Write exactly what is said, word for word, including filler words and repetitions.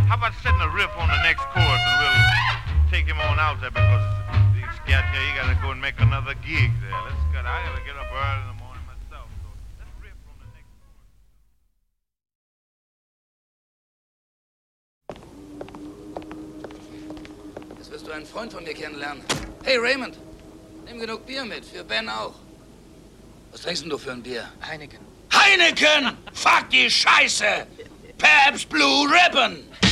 How about setting a riff on the next chorus and we'll take him on out there because he's scared here. He gotta go and make another gig there. Let's go. I gotta get up early in the morning myself. So let's riff on the next chorus. Jetzt wirst du einen Freund von mir kennenlernen. Hey Raymond, nimm genug Bier mit, für Ben auch. Was trinkst denn du für ein Bier? Heineken. Heineken! Fuck die Scheiße! Pabst Blue Ribbon!